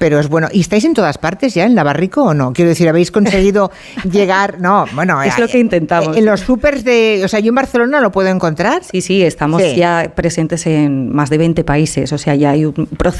pero es bueno. ¿Y estáis en todas partes ya en Labarrico o no? Quiero decir, ¿habéis conseguido llegar? No, bueno, es lo que intentamos. En los supers o sea, yo en Barcelona lo puedo encontrar. Sí, estamos ya presentes en más de 20 países, o sea, ya hay un proceso